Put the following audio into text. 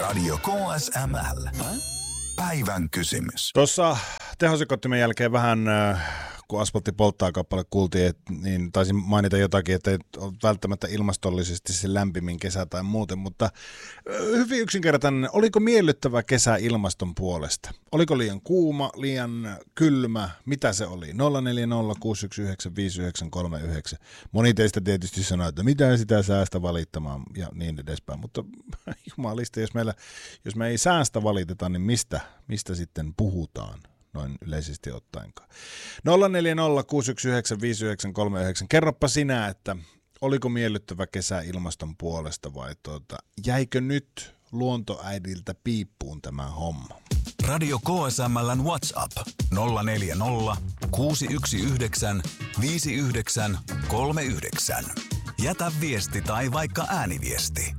Radio KSML. Päivän kysymys. Tuossa tehosekottimen jälkeen vähän, kun asfaltti polttaa kappale kuultiin, niin taisin mainita jotakin, että ei ole välttämättä ilmastollisesti se lämpimin kesä tai muuten, mutta hyvin yksinkertainen. Oliko miellyttävä kesä ilmaston puolesta? Oliko liian kuuma, liian kylmä? Mitä se oli? 0406195939. Moni teistä tietysti sanoo, että mitä sitä säästä valittamaan ja niin edespäin, mutta jumalista, jos me ei säästä valiteta, niin mistä sitten puhutaan? Noin yleisesti ottaenkaan. 0406195939. Kerropa sinä, että oliko miellyttävä kesä ilmaston puolesta vai jäikö nyt luontoäidiltä piippuun tämä homma? Radio KSML:n WhatsApp 040 619 5939. Jätä viesti tai vaikka ääniviesti.